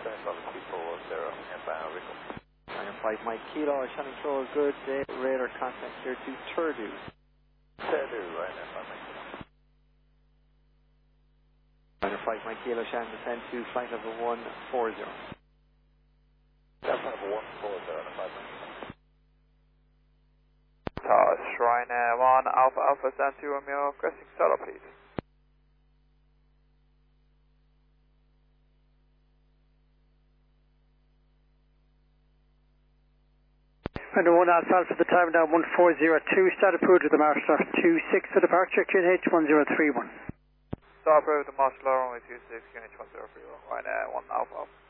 China 5 Mike Kilo, Shannon Control, good day, radar contact here to Turdu. China 5 Mike Kilo, Shannon descend to flight level 140. Tower Shrine 1 Alpha Alpha stand 2 Romeo, requesting solo please. Under 1 Alpha Alpha, the time now 1402, start approved with the Marshal 26 for departure, QNH 1031. Start approved with the Marshal runway 26, QNH 1031, right 1 Alpha Alpha.